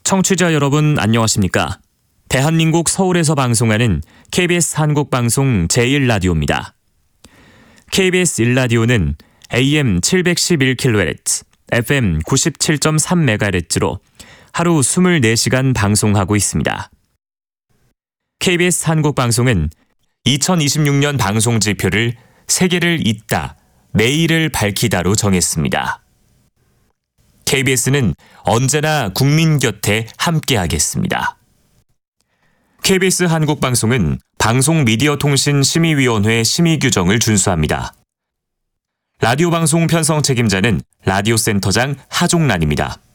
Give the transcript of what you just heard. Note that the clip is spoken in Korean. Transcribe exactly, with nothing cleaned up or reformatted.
청취자 여러분 안녕하십니까? 대한민국 서울에서 방송하는 케이비에스 한국방송 제일 라디오입니다. 케이비에스 일 라디오는 에이엠 칠백십일 킬로헤르츠, 에프엠 구십칠 점 삼 메가헤르츠로 하루 이십사 시간 방송하고 있습니다. 케이비에스 한국방송은 이천이십육 년 방송 지표를 세계를 잇다, 내일을 밝히다로 정했습니다. 케이비에스는 언제나 국민 곁에 함께하겠습니다. 케이비에스 한국방송은 방송미디어통신심의위원회 심의 규정을 준수합니다. 라디오 방송 편성 책임자는 라디오센터장 하종란입니다.